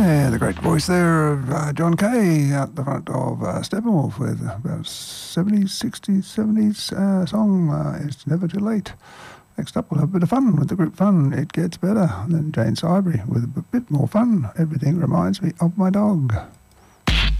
Yeah, the great voice there of John Kay out the front of Steppenwolf with about 70s, 60s, 70s song, It's Never Too Late. Next up, we'll have a bit of fun with the group Fun, It Gets Better. And then Jane Sibrey with a bit more fun. Everything reminds me of my dog.